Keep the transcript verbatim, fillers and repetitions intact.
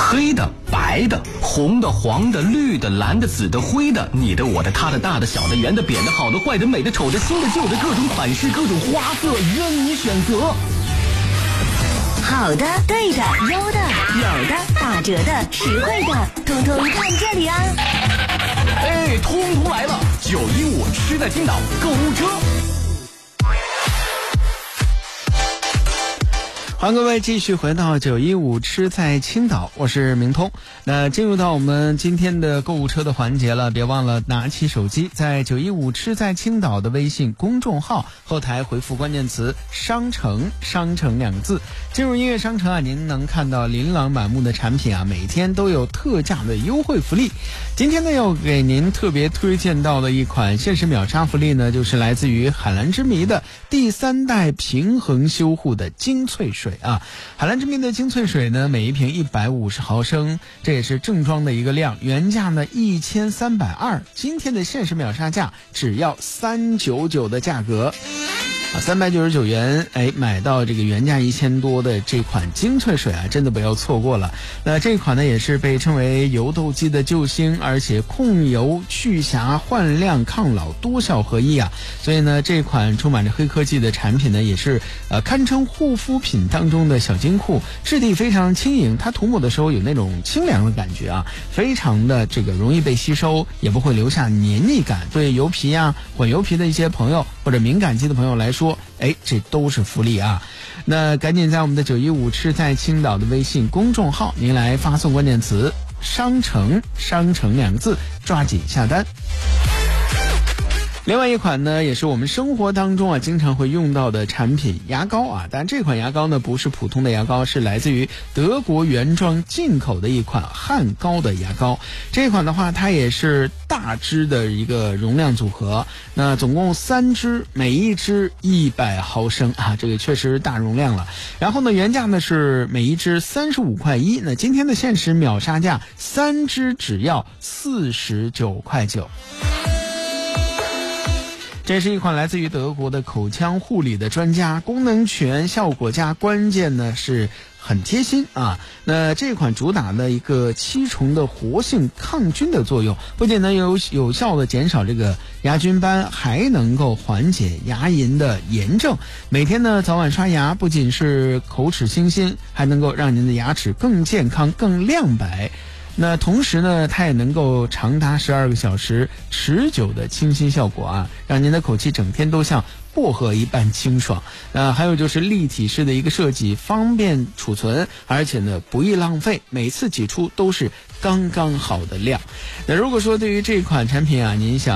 黑的、白的、红的、黄的、绿的、蓝的、紫的、灰的，你的、我的、他的、大的、小的、圆的、扁的、好的、坏的、美的、丑的、新的、旧的，各种款式、各种花色，任你选择。 好的、对的、优的、有的、打折的、实惠的，通通看这里啊！ 哎，通通来了！九一五吃在青岛购物车。 欢迎各位继续回到九一五吃在青岛，我是明通。那进入到我们今天的购物车的环节了，别忘了拿起手机，在九一五吃在青岛的微信公众号后台回复关键词商城，商城两个字，进入音乐商城啊，您能看到琳琅满目的产品啊，每天都有特价的优惠福利。今天呢，要给您特别推荐到的一款限时秒杀福利呢，就是来自于海蓝之谜的第三代平衡修护的精粹水啊。海蓝之谜的精粹水呢，每一瓶一百五十毫升，这也是正装的一个量，原价呢一千三百二，今天的限时秒杀价只要三百九十九的价格。啊，三百九十九元，哎，买到这个原价一千多的这款精粹水啊，真的不要错过了。那这款呢，也是被称为油痘肌的救星，而且控油、去瑕、焕亮、抗老多效合一啊。所以呢，这款充满着黑科技的产品呢，也是呃堪称护肤品当中的小金库，质地非常轻盈，它涂抹的时候有那种清凉的感觉啊，非常的这个容易被吸收，也不会留下黏腻感。对油皮啊、混油皮的一些朋友或者敏感肌的朋友来说，说哎，这都是福利啊！那赶紧在我们的九一五吃在青岛的微信公众号，您来发送关键词商城，商城两个字，抓紧下单。另外一款呢，也是我们生活当中啊经常会用到的产品，牙膏啊。但这款牙膏呢不是普通的牙膏，是来自于德国原装进口的一款汉高的牙膏。这款的话，它也是大支的一个容量组合，那总共三支，每一支一百毫升啊，这个确实大容量了。然后呢，原价呢是每一支三十五块一，那今天的限时秒杀价，三支只要四十九块九。这是一款来自于德国的口腔护理的专家，功能全，效果佳，关键呢是很贴心啊。那这款主打的一个七重的活性抗菌的作用，不仅能有有效的减少这个牙菌斑，还能够缓解牙龈的炎症。每天呢早晚刷牙，不仅是口齿清新，还能够让您的牙齿更健康、更亮白。那同时呢，它也能够长达十二个小时持久的清新效果啊，让您的口气整天都像薄荷一般清爽。呃，还有就是立体式的一个设计，方便储存，而且呢不易浪费，每次挤出都是刚刚好的量。那如果说对于这款产品啊，您想